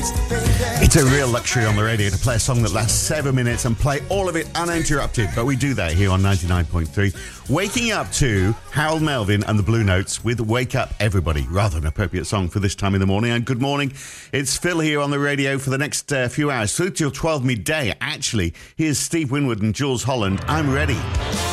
It's a real luxury on the radio to play a song that lasts 7 minutes and play all of it uninterrupted, but we do that here on 99.3. Waking up to Harold Melvin and the Blue Notes with Wake Up Everybody. Rather an appropriate song for this time in the morning. And good morning. It's Phil here on the radio for the next few hours, through till 12 midday. Actually, here's Steve Winwood and Jules Holland. I'm ready.